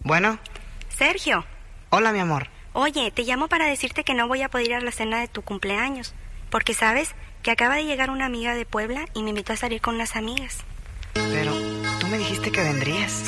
Bueno. Sergio. Hola, mi amor. Oye, te llamo para decirte que no voy a poder ir a la cena de tu cumpleaños, porque sabes que acaba de llegar una amiga de Puebla y me invitó a salir con unas amigas. Pero tú me dijiste que vendrías.